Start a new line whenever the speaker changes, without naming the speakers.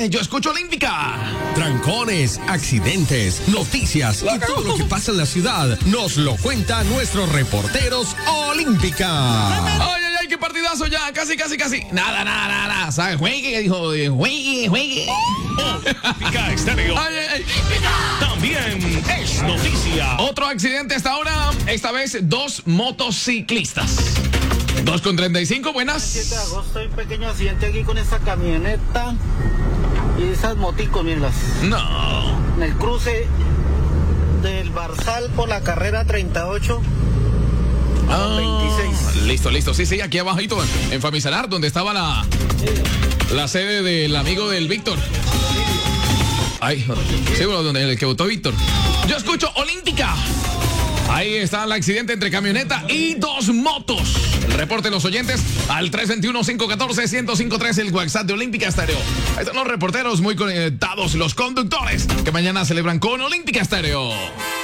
Yo escucho Olímpica.
Trancones, accidentes, noticias y todo lo que pasa en la ciudad nos lo cuentan nuestros reporteros Olímpica.
Ay, ay, ay, qué partidazo ya. Casi. Nada. ¿Sabes? Juegue, dijo. Juegue.
Olímpica Estéreo.
Ay, ay, ay.
También es noticia.
Otro accidente hasta ahora. Esta vez 2 motociclistas. 2:35, buenas.
7 de agosto hay un pequeño accidente aquí con esta camioneta y esas moticos, mírenlas.
No.
En el cruce del Barzal por la carrera 38 a los 26.
Listo. Sí, aquí abajito, en Famisalar, donde estaba la sede del amigo del Víctor. Ay, sí, bueno, donde el que votó Víctor. Yo escucho Olímpica. Ahí está el accidente entre camioneta y 2 motos. El reporte de los oyentes al 321-514-1053, el WhatsApp de Olímpica Estéreo. Ahí están los reporteros muy conectados, los conductores que mañana celebran con Olímpica Estéreo.